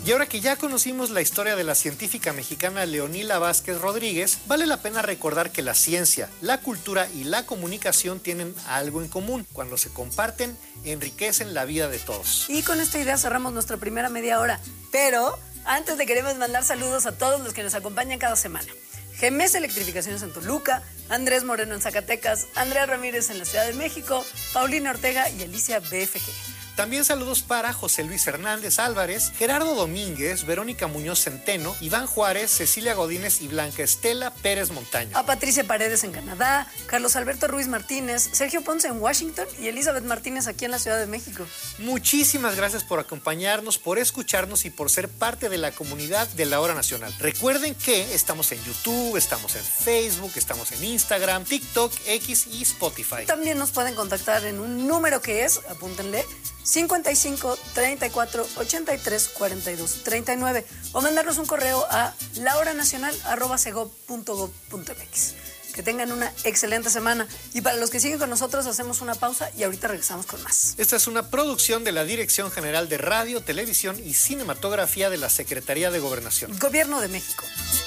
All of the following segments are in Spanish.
Y ahora que ya conocimos la historia de la científica mexicana Leonila Vázquez Rodríguez, vale la pena recordar que la ciencia, la cultura y la comunicación tienen algo en común. Cuando se comparten, enriquecen la vida de todos. Y con esta idea cerramos nuestra primera media hora. Pero antes le queremos mandar saludos a todos los que nos acompañan cada semana. GMS Electrificaciones en Toluca, Andrés Moreno en Zacatecas, Andrea Ramírez en la Ciudad de México, Paulina Ortega y Alicia BFG. También saludos para José Luis Hernández Álvarez, Gerardo Domínguez, Verónica Muñoz Centeno, Iván Juárez, Cecilia Godínez y Blanca Estela Pérez Montaño. A Patricia Paredes en Canadá, Carlos Alberto Ruiz Martínez, Sergio Ponce en Washington y Elizabeth Martínez aquí en la Ciudad de México. Muchísimas gracias por acompañarnos, por escucharnos y por ser parte de la comunidad de La Hora Nacional. Recuerden que estamos en YouTube, estamos en Facebook, estamos en Instagram, TikTok, X y Spotify. También nos pueden contactar en un número que es, apúntenle, 55 34 83 42 39 o mandarnos un correo a lahoranacional@segov.gov.mx. Que tengan una excelente semana. Y para los que siguen con nosotros, hacemos una pausa y ahorita regresamos con más. Esta es una producción de la Dirección General de Radio, Televisión y Cinematografía de la Secretaría de Gobernación. Gobierno de México.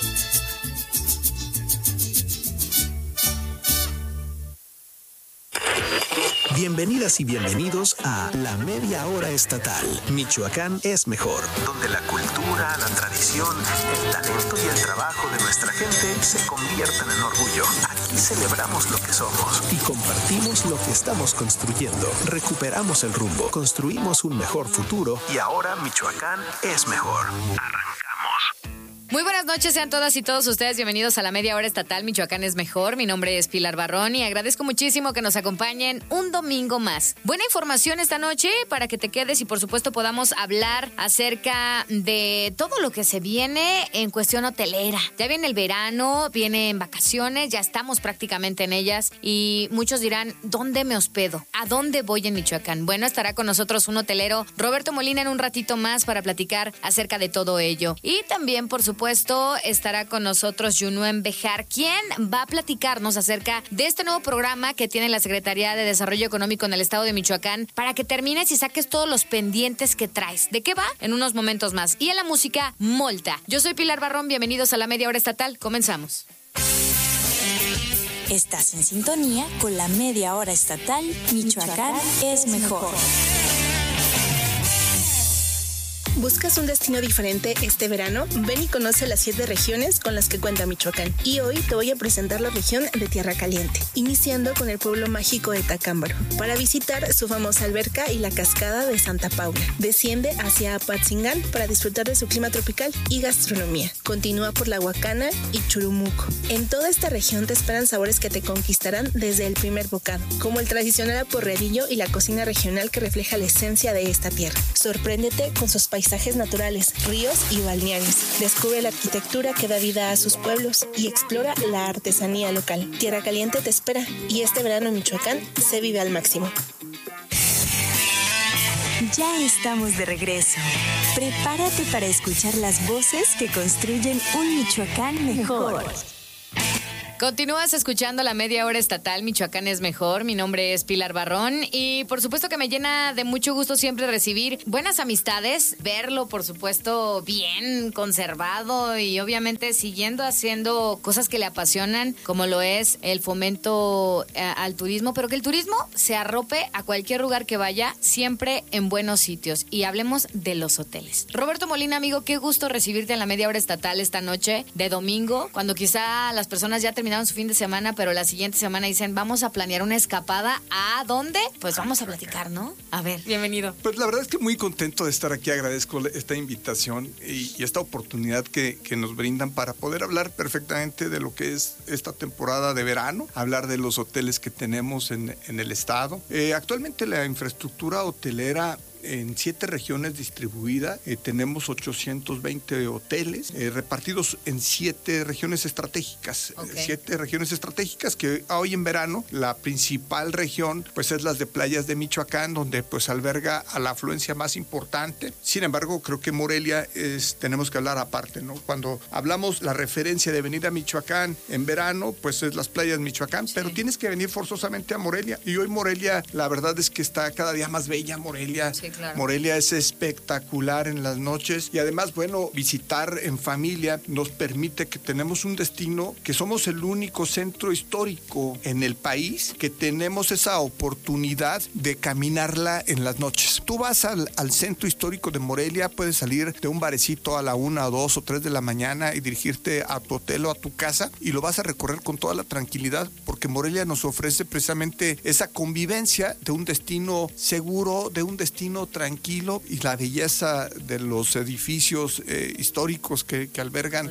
Bienvenidas y bienvenidos a La Media Hora Estatal. Michoacán es mejor. Donde la cultura, la tradición, el talento y el trabajo de nuestra gente se convierten en orgullo. Aquí celebramos lo que somos y compartimos lo que estamos construyendo. Recuperamos el rumbo, construimos un mejor futuro y ahora Michoacán es mejor. Arrancamos. Muy buenas noches, sean todas y todos ustedes bienvenidos a La Media Hora Estatal. Michoacán es mejor. Mi nombre es Pilar Barrón y agradezco muchísimo que nos acompañen un domingo más. Buena información esta noche para que te quedes y por supuesto podamos hablar acerca de todo lo que se viene en cuestión hotelera. Ya viene el verano, vienen vacaciones, ya estamos prácticamente en ellas y muchos dirán, ¿dónde me hospedo? ¿A dónde voy en Michoacán? Bueno, estará con nosotros un hotelero, Roberto Molina, en un ratito más para platicar acerca de todo ello. Y también, por supuesto, estará con nosotros Yunuen Bejar, quien va a platicarnos acerca de este nuevo programa que tiene la Secretaría de Desarrollo Económico en el estado de Michoacán para que termines y saques todos los pendientes que traes. ¿De qué va? En unos momentos más. Y en la música, Molta. Yo soy Pilar Barrón, bienvenidos a La Media Hora Estatal. Comenzamos. Estás en sintonía con La Media Hora Estatal. Michoacán es mejor. ¿Buscas un destino diferente este verano? Ven y conoce las 7 regiones con las que cuenta Michoacán. Y hoy te voy a presentar la región de Tierra Caliente, iniciando con el pueblo mágico de Tacámbaro, para visitar su famosa alberca y la cascada de Santa Paula. Desciende hacia Apatzingán para disfrutar de su clima tropical y gastronomía. Continúa por La Huacana y Churumuco. En toda esta región te esperan sabores que te conquistarán desde el primer bocado, como el tradicional aporreadillo y la cocina regional que refleja la esencia de esta tierra. Sorpréndete con sus paisajes naturales, ríos y balnearios. Descubre la arquitectura que da vida a sus pueblos y explora la artesanía local. Tierra Caliente te espera y este verano en Michoacán se vive al máximo. Ya estamos de regreso. Prepárate para escuchar las voces que construyen un Michoacán mejor. Continúas escuchando La Media Hora Estatal, Michoacán es mejor. Mi nombre es Pilar Barrón y por supuesto que me llena de mucho gusto siempre recibir buenas amistades, verlo por supuesto bien conservado y obviamente siguiendo haciendo cosas que le apasionan, como lo es el fomento al turismo, pero que el turismo se arrope a cualquier lugar que vaya, siempre en buenos sitios. Y hablemos de los hoteles. Roberto Molina, amigo, qué gusto recibirte en La Media Hora Estatal esta noche de domingo, cuando quizá las personas ya terminaron su fin de semana, pero la siguiente semana dicen, vamos a planear una escapada. ¿A dónde? Pues vamos a platicar, ¿no? A ver, bienvenido. Pues la verdad es que muy contento de estar aquí, agradezco esta invitación y esta oportunidad que nos brindan para poder hablar perfectamente de lo que es esta temporada de verano, hablar de los hoteles que tenemos en el estado. Actualmente la infraestructura hotelera en 7 regiones distribuida, tenemos 820 hoteles repartidos en 7 regiones estratégicas. Okay. 7 regiones estratégicas que hoy en verano la principal región pues es las de playas de Michoacán, donde pues alberga a la afluencia más importante. Sin embargo, creo que Morelia tenemos que hablar aparte, ¿no? Cuando hablamos la referencia de venir a Michoacán en verano, pues es las playas de Michoacán, sí. Pero tienes que venir forzosamente a Morelia. Y hoy Morelia, la verdad es que está cada día más bella Morelia. Sí. claro. Morelia es espectacular en las noches y además, bueno, visitar en familia nos permite que tenemos un destino, que somos el único centro histórico en el país que tenemos esa oportunidad de caminarla en las noches. Tú vas al centro histórico de Morelia, puedes salir de un barecito a la 1, 2 o 3 de la mañana y dirigirte a tu hotel o a tu casa y lo vas a recorrer con toda la tranquilidad porque Morelia nos ofrece precisamente esa convivencia de un destino seguro, de un destino tranquilo y la belleza de los edificios históricos que albergan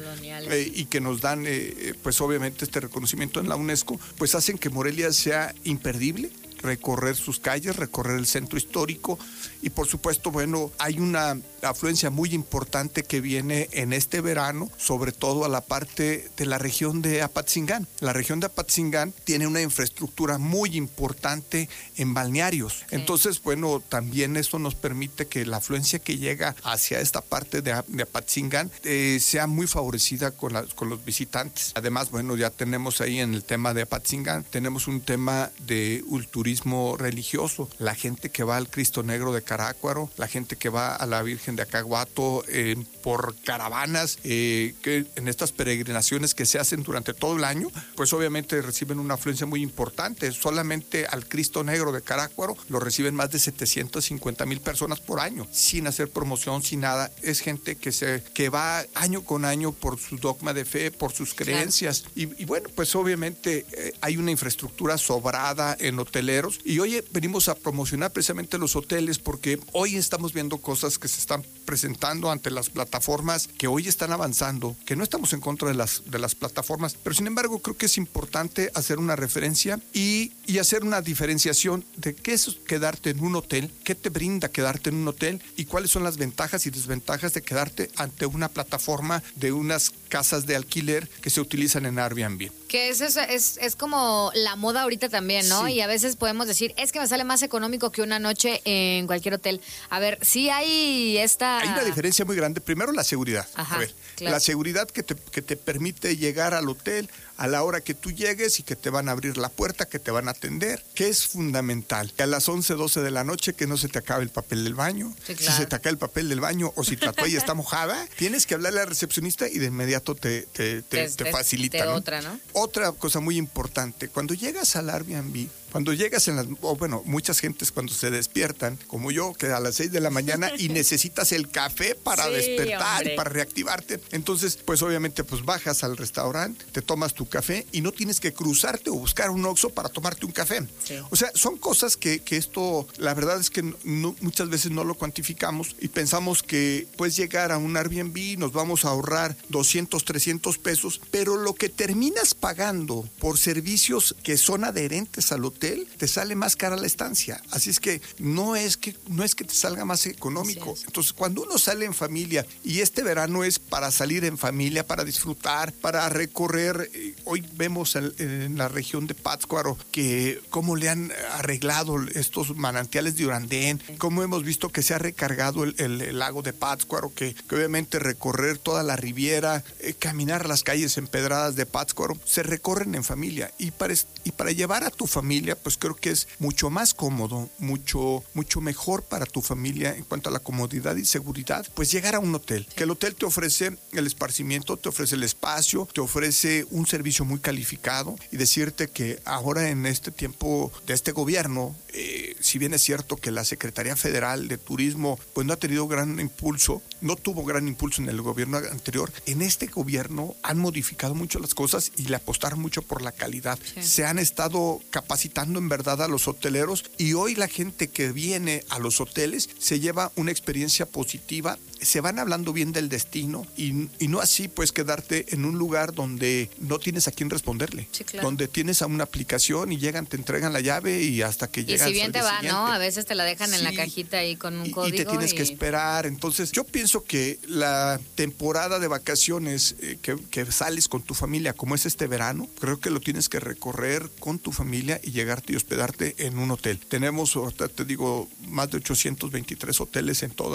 y que nos dan pues obviamente este reconocimiento en la UNESCO, pues hacen que Morelia sea imperdible. Recorrer sus calles, recorrer el centro histórico y por supuesto, bueno, hay una afluencia muy importante que viene en este verano, sobre todo a la parte de la región de Apatzingán. La región de Apatzingán tiene una infraestructura muy importante en balnearios. Sí. Entonces, bueno, también eso nos permite que la afluencia que llega hacia esta parte de Apatzingán sea muy favorecida con los visitantes. Además, bueno, ya tenemos ahí en el tema de Apatzingán, tenemos un tema de turismo religioso, la gente que va al Cristo Negro de Carácuaro, la gente que va a la Virgen de Acaguato por caravanas, que en estas peregrinaciones que se hacen durante todo el año, pues obviamente reciben una afluencia muy importante. Solamente al Cristo Negro de Carácuaro lo reciben más de 750,000 personas por año, sin hacer promoción, sin nada. Es gente que va año con año por su dogma de fe, por sus creencias. Claro. Y bueno, pues obviamente hay una infraestructura sobrada en hoteleros. Y hoy venimos a promocionar precisamente los hoteles porque hoy estamos viendo cosas que se están presentando ante las plataformas que hoy están avanzando, que no estamos en contra de las plataformas, pero sin embargo creo que es importante hacer una referencia y hacer una diferenciación de qué es quedarte en un hotel, qué te brinda quedarte en un hotel y cuáles son las ventajas y desventajas de quedarte ante una plataforma de unas casas de alquiler que se utilizan en Airbnb. Que es como la moda ahorita también, ¿no? Sí. Y a veces podemos decir, es que me sale más económico que una noche en cualquier hotel. A ver, sí hay una diferencia muy grande. Primero, la seguridad. Ajá, a ver, claro. La seguridad que te permite llegar al hotel a la hora que tú llegues y que te van a abrir la puerta, que te van a atender, que es fundamental. Que a las 11, 12 de la noche que no se te acabe el papel del baño. Sí, claro. Si se te acaba el papel del baño o si tu toalla está mojada, tienes que hablarle al recepcionista y de inmediato te facilita. ¿No? Otra cosa muy importante, cuando llegas al Airbnb, cuando llegas muchas gentes cuando se despiertan, como yo, que a las 6 de la mañana y necesitas el café para despertar, hombre, y para reactivarte. Entonces, pues obviamente, pues bajas al restaurante, te tomas tu café y no tienes que cruzarte o buscar un Oxxo para tomarte un café. Sí. O sea, son cosas que esto, la verdad es que muchas veces no lo cuantificamos y pensamos que puedes llegar a un Airbnb, nos vamos a ahorrar 200, 300 pesos, pero lo que terminas pagando por servicios que son adherentes al hotel, te sale más cara la estancia. Así es que no es que te salga más económico. Entonces, cuando uno sale en familia, y este verano es para salir en familia, para disfrutar, para recorrer, hoy vemos en la región de Pátzcuaro que cómo le han arreglado estos manantiales de Urandén, cómo hemos visto que se ha recargado el lago de Pátzcuaro, que obviamente recorrer toda la riviera, caminar las calles empedradas de Pátzcuaro, se recorren en familia. Y para llevar a tu familia, pues creo que es mucho más cómodo, mucho mejor para tu familia en cuanto a la comodidad y seguridad, pues llegar a un hotel. Que el hotel te ofrece el esparcimiento, te ofrece el espacio, te ofrece un servicio muy calificado y decirte que ahora en este tiempo de este gobierno, si bien es cierto que la Secretaría Federal de Turismo pues no ha tenido gran impulso, no tuvo gran impulso en el gobierno anterior, en este gobierno han modificado mucho las cosas y le apostaron mucho por la calidad. Sí. Se han estado capacitando en verdad a los hoteleros y hoy la gente que viene a los hoteles se lleva una experiencia positiva, se van hablando bien del destino y no así pues quedarte en un lugar donde no tienes a quién responderle, sí, claro, donde tienes a una aplicación y llegan, te entregan la llave y hasta que llegas. Y si bien te va, ¿no? A veces te la dejan en la cajita ahí con un código. Y te tienes que esperar. Entonces yo pienso que la temporada de vacaciones que sales con tu familia, como es este verano, creo que lo tienes que recorrer con tu familia y llegarte y hospedarte en un hotel. Tenemos, te digo, más de 823 hoteles en todo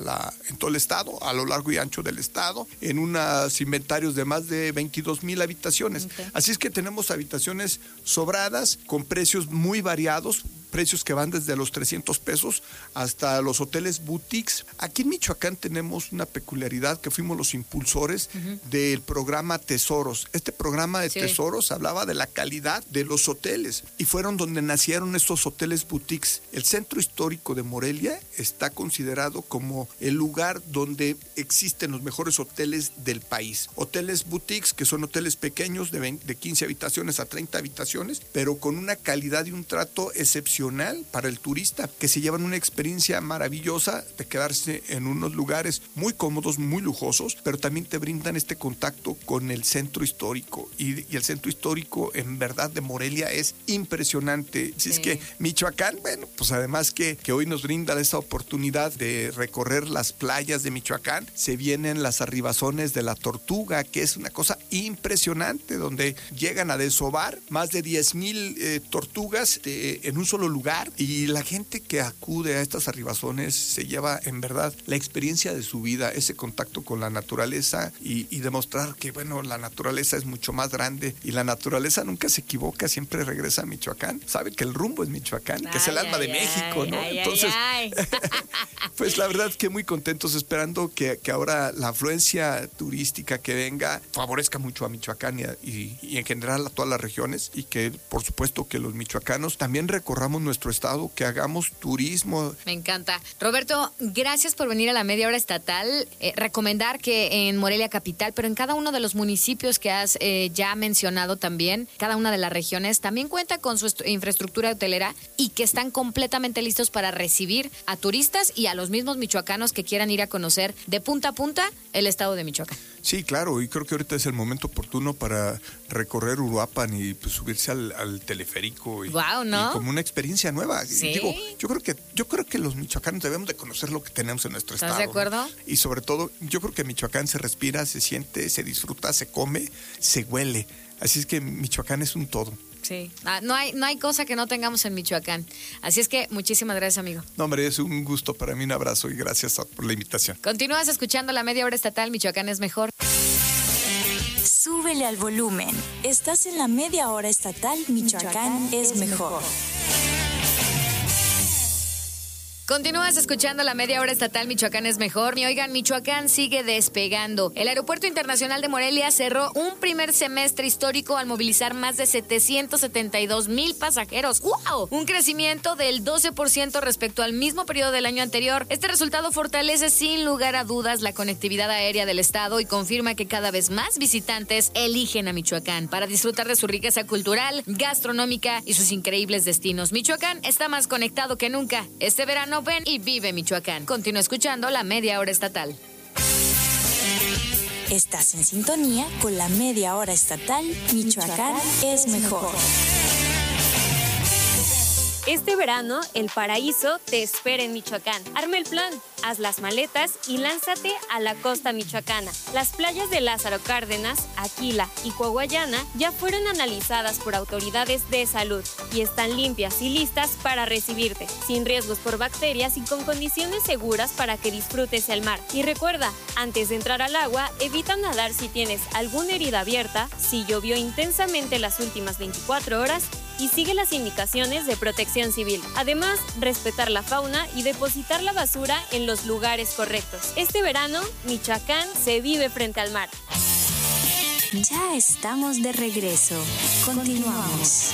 el estado, a lo largo y ancho del estado, en unos inventarios de más de 22,000 habitaciones. Okay. Así es que tenemos habitaciones sobradas, con precios muy variados, precios que van desde los 300 pesos hasta los hoteles boutiques. Aquí en Michoacán tenemos una peculiaridad que fuimos los impulsores del programa Tesoros. Este programa de Tesoros hablaba de la calidad de los hoteles y fueron donde nacieron estos hoteles boutiques. El centro histórico de Morelia está considerado como el lugar donde existen los mejores hoteles del país. Hoteles boutiques, que son hoteles pequeños de 15 habitaciones a 30 habitaciones, pero con una calidad y un trato excepcional para el turista, que se llevan una experiencia maravillosa de quedarse en unos lugares muy cómodos, muy lujosos, pero también te brindan este contacto con el centro histórico. Y el centro histórico, en verdad, de Morelia es impresionante. Si es que Michoacán, bueno, pues además que hoy nos brinda esta oportunidad de recorrer las playas de Michoacán, se vienen las arribazones de la Tortuga, que es una cosa impresionante, donde llegan a desovar más de 10,000 tortugas en un solo lugar, y la gente que acude a estas arribazones se lleva en verdad la experiencia de su vida, ese contacto con la naturaleza y demostrar que, bueno, la naturaleza es mucho más grande y la naturaleza nunca se equivoca, siempre regresa a Michoacán. Sabe que el rumbo es Michoacán, que es el alma de México, ¿no? Entonces, pues la verdad que muy contentos, esperando que ahora la afluencia turística que venga favorezca mucho a Michoacán y en general a todas las regiones, y que por supuesto que los michoacanos también recorramos nuestro estado, que hagamos turismo. Me encanta. Roberto, gracias por venir a la media hora estatal. Recomendar que en Morelia capital, pero en cada uno de los municipios que has ya mencionado también, cada una de las regiones también cuenta con su infraestructura hotelera y que están completamente listos para recibir a turistas y a los mismos michoacanos que quieran ir a conocer de punta a punta el estado de Michoacán. Sí, claro, y creo que ahorita es el momento oportuno para recorrer Uruapan y pues subirse al teleférico y, ¿no? Y como una experiencia nueva. Sí. Digo, yo creo que los michoacanos debemos de conocer lo que tenemos en nuestro estado. ¿Estás de acuerdo? ¿No? Y sobre todo, yo creo que Michoacán se respira, se siente, se disfruta, se come, se huele. Así es que Michoacán es un todo. Sí, no hay cosa que no tengamos en Michoacán. Así es que muchísimas gracias, amigo. No, hombre, es un gusto para mí, un abrazo y gracias por la invitación. Continúas escuchando la media hora estatal, Michoacán es mejor. Súbele al volumen. Estás en la media hora estatal, Michoacán es mejor. Continúas escuchando la media hora estatal Michoacán es mejor. Y oigan, Michoacán sigue despegando. El Aeropuerto Internacional de Morelia cerró un primer semestre histórico al movilizar más de 772,000 pasajeros. ¡Wow! Un crecimiento del 12% respecto al mismo periodo del año anterior. Este resultado fortalece sin lugar a dudas la conectividad aérea del estado y confirma que cada vez más visitantes eligen a Michoacán para disfrutar de su riqueza cultural, gastronómica y sus increíbles destinos. Michoacán está más conectado que nunca. Este verano ven y vive Michoacán. Continúa escuchando la media hora estatal. Estás en sintonía con la media hora estatal, Michoacán es mejor. Este verano, el paraíso te espera en Michoacán. Arma el plan, haz las maletas y lánzate a la costa michoacana. Las playas de Lázaro Cárdenas, Aquila y Coahuayana ya fueron analizadas por autoridades de salud y están limpias y listas para recibirte, sin riesgos por bacterias y con condiciones seguras para que disfrutes el mar. Y recuerda, antes de entrar al agua, evita nadar si tienes alguna herida abierta, si llovió intensamente las últimas 24 horas y sigue las indicaciones de Protección Civil. Además, respetar la fauna y depositar la basura en los lugares correctos. Este verano, Michoacán se vive frente al mar. Ya estamos de regreso. Continuamos.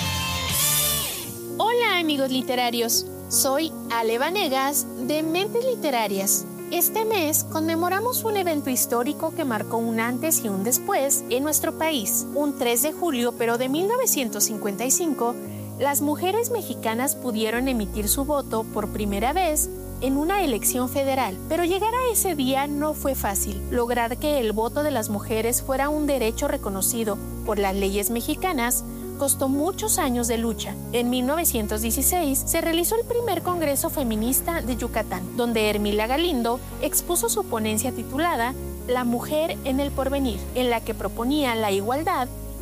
Hola amigos literarios, soy Ale Vanegas de Mentes Literarias. Este mes conmemoramos un evento histórico que marcó un antes y un después en nuestro país. Un 3 de julio, pero de 1955, las mujeres mexicanas pudieron emitir su voto por primera vez en una elección federal. Pero llegar a ese día no fue fácil. Lograr que el voto de las mujeres fuera un derecho reconocido por las leyes mexicanas costó muchos años de lucha. En 1916 se realizó el primer Congreso Feminista de Yucatán, donde Ermila Galindo expuso su ponencia titulada La mujer en el porvenir, en la que proponía la igualdad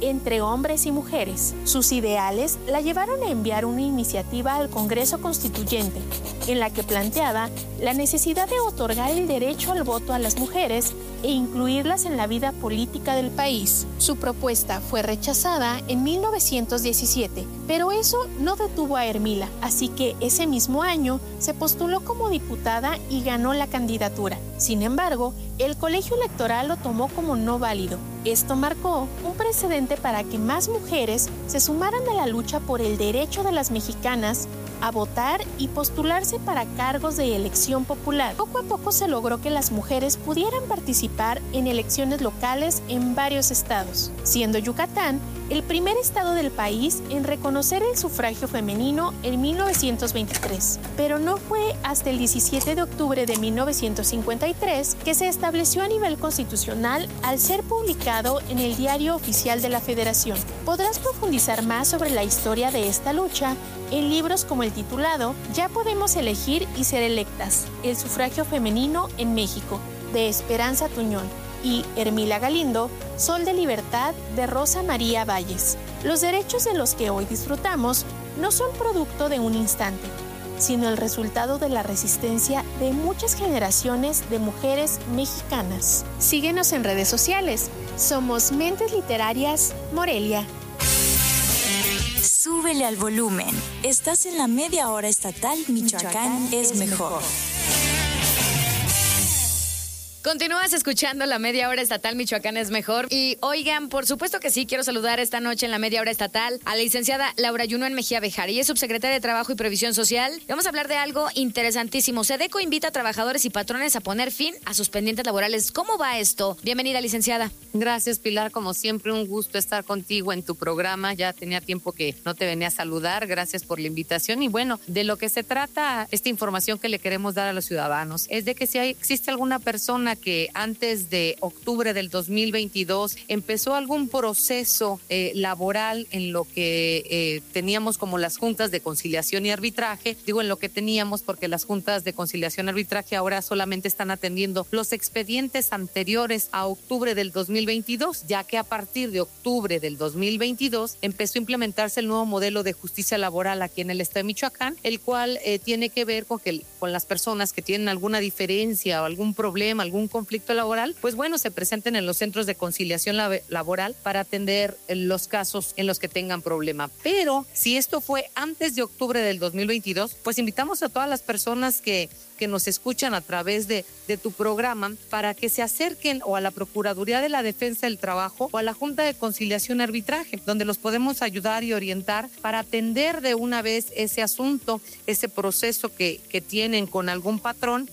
entre hombres y mujeres. Sus ideales la llevaron a enviar una iniciativa al Congreso Constituyente, en la que planteaba la necesidad de otorgar el derecho al voto a las mujeres e incluirlas en la vida política del país. Su propuesta fue rechazada en 1917, pero eso no detuvo a Ermila, así que ese mismo año se postuló como diputada y ganó la candidatura. Sin embargo, el colegio electoral lo tomó como no válido. Esto marcó un precedente para que más mujeres se sumaran a la lucha por el derecho de las mexicanas a votar y postularse para cargos de elección popular. Poco a poco se logró que las mujeres pudieran participar en elecciones locales en varios estados, siendo Yucatán el primer estado del país en reconocer el sufragio femenino en 1923. Pero no fue hasta el 17 de octubre de 1953 que se estableció a nivel constitucional al ser publicado en el Diario Oficial de la Federación. Podrás profundizar más sobre la historia de esta lucha en libros como el titulado Ya podemos elegir y ser electas, el sufragio femenino en México, de Esperanza Tuñón, y Ermila Galindo, Sol de Libertad, de Rosa María Valles. Los derechos de los que hoy disfrutamos no son producto de un instante, sino el resultado de la resistencia de muchas generaciones de mujeres mexicanas. Síguenos en redes sociales. Somos Mentes Literarias Morelia. Súbele al volumen. Estás en la media hora estatal Michoacán es mejor. Continúas escuchando la media hora estatal Michoacán es mejor. Y oigan, por supuesto que sí, quiero saludar esta noche en la media hora estatal a la licenciada Laura Yunuen Mejía Bejar. Ella es subsecretaria de Trabajo y Previsión Social. Y vamos a hablar de algo interesantísimo. SEDECO invita a trabajadores y patrones a poner fin a sus pendientes laborales. ¿Cómo va esto? Bienvenida, licenciada. Gracias, Pilar. Como siempre, un gusto estar contigo en tu programa. Ya tenía tiempo que no te venía a saludar. Gracias por la invitación. Y bueno, de lo que se trata esta información que le queremos dar a los ciudadanos es de que si existe alguna persona que antes de octubre del 2022 empezó algún proceso laboral en lo que teníamos como las juntas de conciliación y arbitraje. Digo en lo que teníamos porque las juntas de conciliación y arbitraje ahora solamente están atendiendo los expedientes anteriores a octubre del 2022, ya que a partir de octubre del 2022 empezó a implementarse el nuevo modelo de justicia laboral aquí en el estado de Michoacán, el cual tiene que ver con las personas que tienen alguna diferencia o algún problema, algún conflicto laboral, pues bueno, se presenten en los centros de conciliación laboral para atender los casos en los que tengan problema. Pero si esto fue antes de octubre del 2022, pues invitamos a todas las personas que nos escuchan a través de tu programa para que se acerquen o a la Procuraduría de la Defensa del Trabajo o a la Junta de Conciliación y Arbitraje, donde los podemos ayudar y orientar para atender de una vez ese asunto, ese proceso que tienen con algún patrón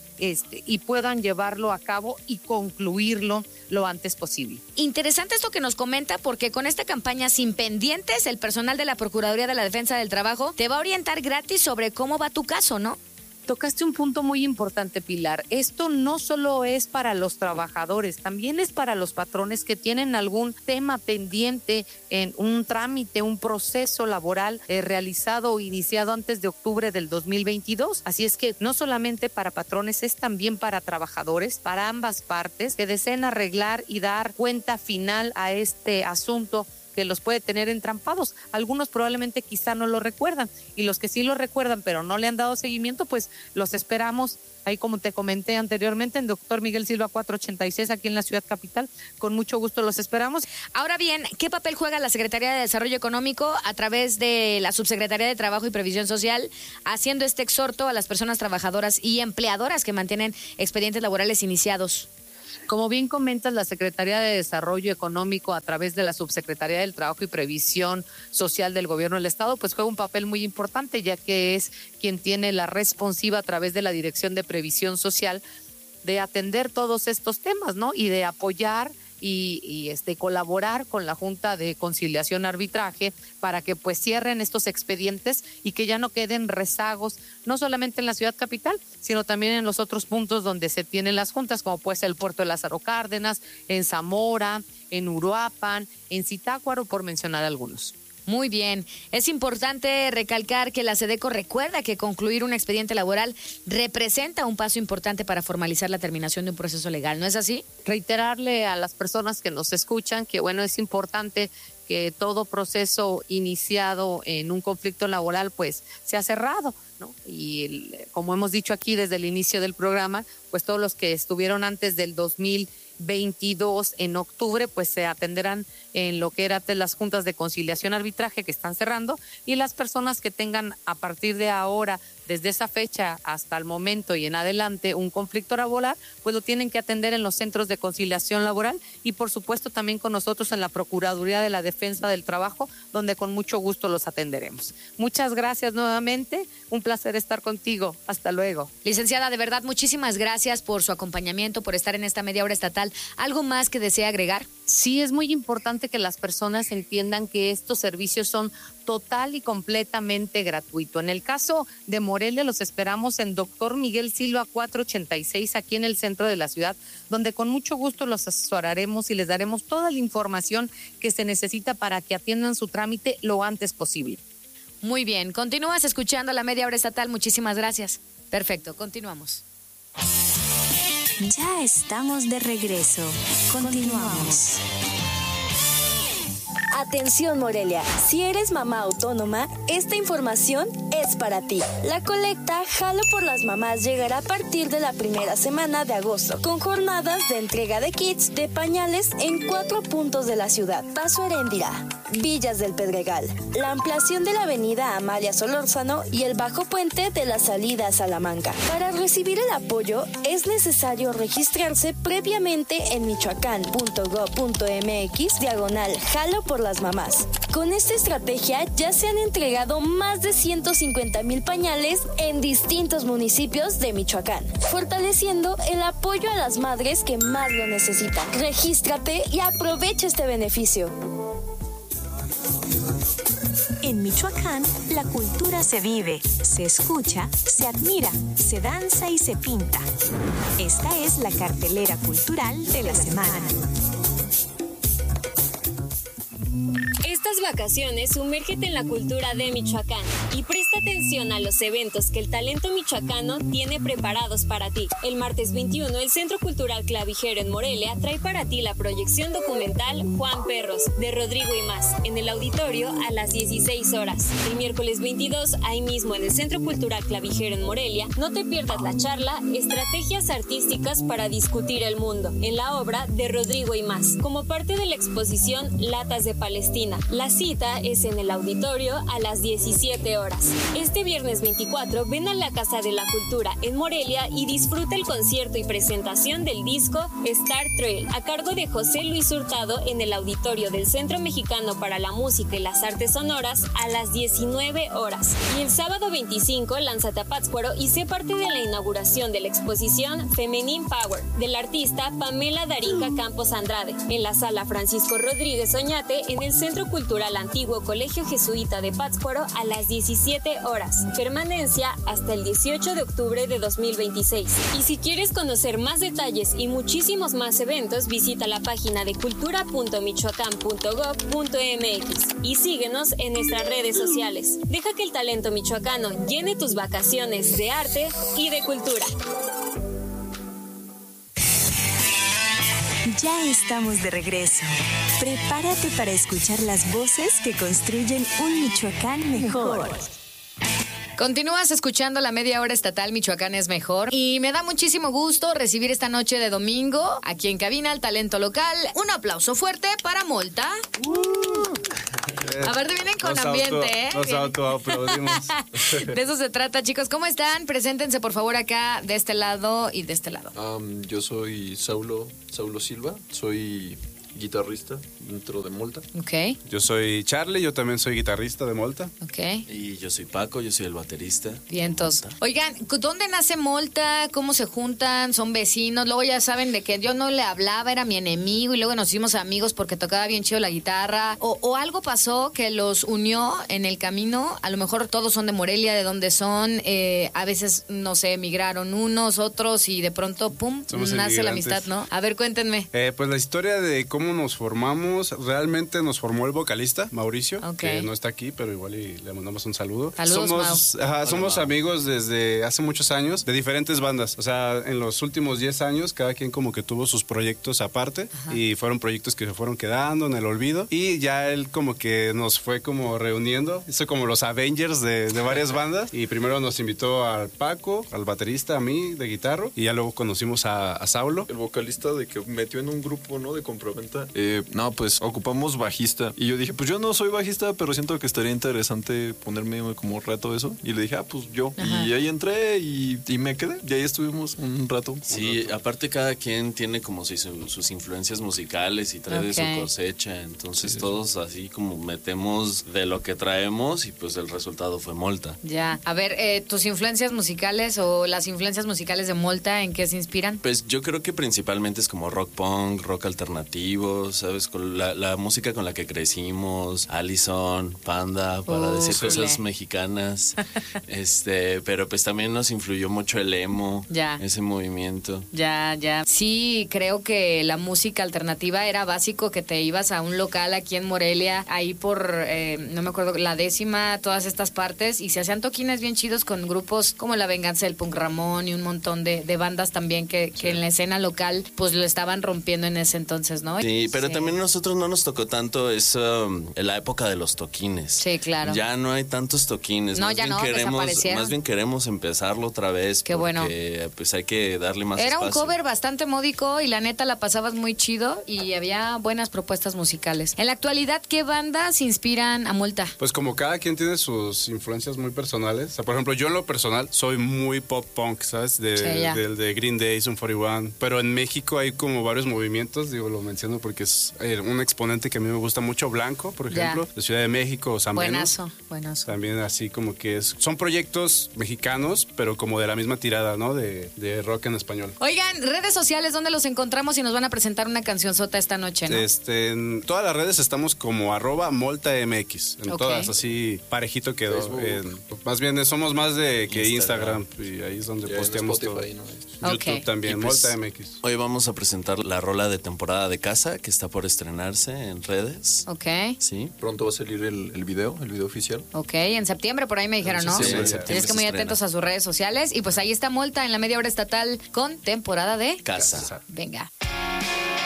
y puedan llevarlo a cabo y concluirlo lo antes posible. Interesante esto que nos comenta, porque con esta campaña Sin Pendientes, el personal de la Procuraduría de la Defensa del Trabajo te va a orientar gratis sobre cómo va tu caso, ¿no? Tocaste un punto muy importante, Pilar. Esto no solo es para los trabajadores, también es para los patrones que tienen algún tema pendiente en un trámite, un proceso laboral realizado o iniciado antes de octubre del 2022. Así es que no solamente para patrones, es también para trabajadores, para ambas partes que deseen arreglar y dar cuenta final a este asunto que los puede tener entrampados. Algunos probablemente quizá no lo recuerdan, y los que sí lo recuerdan pero no le han dado seguimiento, pues los esperamos ahí, como te comenté anteriormente, en Dr. Miguel Silva 486 aquí en la ciudad capital. Con mucho gusto los esperamos. Ahora bien, ¿qué papel juega la Secretaría de Desarrollo Económico a través de la Subsecretaría de Trabajo y Previsión Social haciendo este exhorto a las personas trabajadoras y empleadoras que mantienen expedientes laborales iniciados? Como bien comentas, la Secretaría de Desarrollo Económico, a través de la Subsecretaría del Trabajo y Previsión Social del Gobierno del Estado, pues juega un papel muy importante, ya que es quien tiene la responsiva a través de la Dirección de Previsión Social de atender todos estos temas, ¿no? Y de apoyar y colaborar con la Junta de Conciliación Arbitraje para que pues cierren estos expedientes y que ya no queden rezagos, no solamente en la ciudad capital, sino también en los otros puntos donde se tienen las juntas, como puede ser el puerto de Lázaro Cárdenas, en Zamora, en Uruapan, en Zitácuaro, por mencionar algunos. Muy bien. Es importante recalcar que la SEDECO recuerda que concluir un expediente laboral representa un paso importante para formalizar la terminación de un proceso legal, ¿no es así? Reiterarle a las personas que nos escuchan que, bueno, es importante que todo proceso iniciado en un conflicto laboral pues sea cerrado, ¿no? Y como hemos dicho aquí desde el inicio del programa, pues todos los que estuvieron antes del 2022 en octubre pues se atenderán en lo que eran las juntas de conciliación arbitraje que están cerrando, y las personas que tengan a partir de ahora, desde esa fecha hasta el momento y en adelante, un conflicto laboral, pues lo tienen que atender en los centros de conciliación laboral y por supuesto también con nosotros en la Procuraduría de la Defensa del Trabajo, donde con mucho gusto los atenderemos. Muchas gracias nuevamente, un placer estar contigo. Hasta luego. Licenciada, de verdad, muchísimas gracias por su acompañamiento, por estar en esta media hora estatal. ¿Algo más que desea agregar? Sí, es muy importante que las personas entiendan que estos servicios son total y completamente gratuito. En el caso de Morelia, los esperamos en Dr. Miguel Silva 486, aquí en el centro de la ciudad, donde con mucho gusto los asesoraremos y les daremos toda la información que se necesita para que atiendan su trámite lo antes posible. Muy bien, continúas escuchando la media hora estatal. Muchísimas gracias. Perfecto, continuamos. Ya estamos de regreso. Continuamos. Atención Morelia, si eres mamá autónoma, esta información es para ti. La colecta Jalo por las Mamás llegará a partir de la primera semana de agosto, con jornadas de entrega de kits de pañales en 4 puntos de la ciudad: Paso Heréndira, Villas del Pedregal, la ampliación de la avenida Amalia Solórzano y el bajo puente de la salida a Salamanca. Para recibir el apoyo es necesario registrarse previamente en michoacán.gov.mx/Jalo por las Mamás. Con esta estrategia ya se han entregado más de 150,000 pañales en distintos municipios de Michoacán, fortaleciendo el apoyo a las madres que más lo necesitan. Regístrate y aprovecha este beneficio. En Michoacán, la cultura se vive, se escucha, se admira, se danza y se pinta. Esta es la cartelera cultural de la semana. Estas vacaciones, sumérgete en la cultura de Michoacán y presta atención a los eventos que el talento michoacano tiene preparados para ti. El martes 21, el Centro Cultural Clavijero en Morelia trae para ti la proyección documental Juan Perros, de Rodrigo y más, en el auditorio a las 16 horas. El miércoles 22, ahí mismo en el Centro Cultural Clavijero en Morelia, no te pierdas la charla Estrategias Artísticas para Discutir el Mundo, en la obra de Rodrigo y más, como parte de la exposición Latas de Palestina. La cita es en el auditorio a las 17 horas. Este viernes 24, ven a la Casa de la Cultura en Morelia y disfruta el concierto y presentación del disco Star Trail, a cargo de José Luis Hurtado en el auditorio del Centro Mexicano para la Música y las Artes Sonoras a las 19 horas. Y el sábado 25, lánzate a Pátzcuaro y sé parte de la inauguración de la exposición Feminine Power, del artista Pamela Darinka Campos Andrade, en la Sala Francisco Rodríguez Oñate, en el Centro Cultural Antiguo Colegio Jesuita de Pátzcuaro a las 17 horas. Permanencia hasta el 18 de octubre de 2026. Y si quieres conocer más detalles y muchísimos más eventos, visita la página de cultura.michoacán.gov.mx y síguenos en nuestras redes sociales. Deja que el talento michoacano llene tus vacaciones de arte y de cultura. Ya estamos de regreso. Prepárate para escuchar las voces que construyen un Michoacán mejor. Continúas escuchando la media hora estatal Michoacán es mejor y me da muchísimo gusto recibir esta noche de domingo aquí en cabina al talento local. Un aplauso fuerte para Molta. Aparte vienen con ambiente, Nos autoaplaudimos. De eso se trata, chicos. ¿Cómo están? Preséntense por favor acá de este lado y de este lado. Yo soy Saulo Silva, soy guitarrista dentro de Molta. Ok. Yo soy Charlie, yo también soy guitarrista de Molta. Ok. Y yo soy Paco, yo soy el baterista. Vientos. Oigan, ¿dónde nace Molta? ¿Cómo se juntan? ¿Son vecinos? Luego ya saben de que yo no le hablaba, era mi enemigo y luego nos hicimos amigos porque tocaba bien chido la guitarra. O algo pasó que los unió en el camino. A lo mejor todos son de Morelia, de donde son. A veces, no sé, emigraron unos, otros y de pronto, pum, nace la amistad, ¿no? A ver, cuéntenme. Pues la historia de cómo cómo nos formamos, realmente nos formó el vocalista, Mauricio, Ok. que no está aquí, pero igual y le mandamos un saludo. Saludos, Somos amigos desde hace muchos años de diferentes bandas. O sea, en los últimos 10 años, cada quien como que tuvo sus proyectos aparte y fueron proyectos que se fueron quedando en el olvido. Y ya él como que nos fue como reuniendo, hizo como los Avengers de varias bandas. Y primero nos invitó al Paco, al baterista, a mí de guitarra, y ya luego conocimos a Saulo. El vocalista de que metió en un grupo, ¿no? De compraventa. No, pues ocupamos bajista. Y yo dije, pues yo no soy bajista, pero siento que estaría interesante ponerme como reto eso. Y le dije, pues yo. Ajá. Y ahí entré y me quedé. Y ahí estuvimos un rato. Sí, aparte cada quien tiene como sus influencias musicales y trae de su Ok. cosecha. Entonces todos así como metemos de lo que traemos y pues el resultado fue Molta. Ya. A ver, tus influencias musicales o las influencias musicales de Molta, ¿en qué se inspiran? Pues yo creo que principalmente es como rock punk, rock alternativo, ¿sabes? Con la música con la que crecimos, Allison, Panda, para decir Ufle. cosas mexicanas. Pero pues también nos influyó mucho el emo, Ya. ese movimiento. Ya. Sí, creo que la música alternativa era básico, que te ibas a un local aquí en Morelia, ahí por, no me acuerdo, La Décima, todas estas partes, y se hacían toquines bien chidos con grupos como La Venganza del Punk Ramón y un montón de bandas también que en la escena local pues lo estaban rompiendo en ese entonces, ¿no? Sí, pero también a nosotros no nos tocó tanto eso, la época de los toquines. Sí, claro. Ya no hay tantos toquines. No, más ya bien no, desaparecieron. Más bien queremos empezarlo otra vez. Qué bueno. Porque pues hay que darle más Era un espacio. cover bastante módico y la neta la pasabas muy chido y había buenas propuestas musicales. En la actualidad, ¿qué bandas inspiran a Molta? Pues como cada quien tiene sus influencias muy personales. O sea, por ejemplo, yo en lo personal soy muy pop punk, ¿sabes? Sí, ya. Del de Green Day, Sum 41. Pero en México hay como varios movimientos, digo, lo menciono porque es un exponente que a mí me gusta mucho, Blanco, por Ya. ejemplo, de Ciudad de México, o San Venus. Buenazo. También así como que son proyectos mexicanos, pero como de la misma tirada, ¿no? De rock en español. Oigan, redes sociales, ¿dónde los encontramos y nos van a presentar una cancionzota esta noche, no? En todas las redes estamos como @MoltaMX. En Ok. todas, así parejito quedó. Más bien somos más de que Instagram, y ahí es donde Ya en posteamos todo. Spotify, ¿no? YouTube Ok. también, Y pues, MoltaMX. Hoy vamos a presentar la rola de temporada de casa que está por estrenarse en redes. Ok, Sí. Pronto va a salir el video oficial. ok, en septiembre por ahí me dijeron, ¿no? Sí, en septiembre Tienes que se muy estrena. atentos a sus redes sociales y pues ahí está Molta en la media hora estatal con temporada de Casa. Venga.